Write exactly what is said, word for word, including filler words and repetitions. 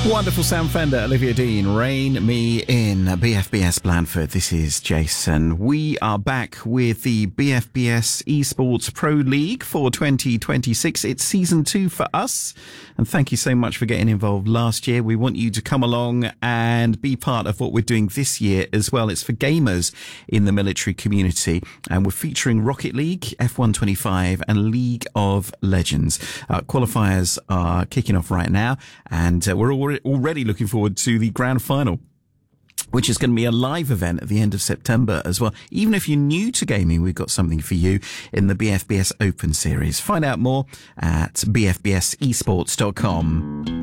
Wonderful Sam Fender, Olivia Dean, Rain Me In, B F B S Blandford. This is Jason. We are back with the B F B S Esports Pro League for twenty twenty-six. It's season two for us. And thank you so much for getting involved last year. We want you to come along and be part of what we're doing this year as well. It's for gamers in the military community. And we're featuring Rocket League, F one twenty-five and League of Legends. Uh, qualifiers are kicking off right now. And uh, we're already already looking forward to the grand final, which is going to be a live event at the end of September as well. Even if you're new to gaming, we've got something for you in the B F B S Open Series. Find out more at b f b s esports dot com.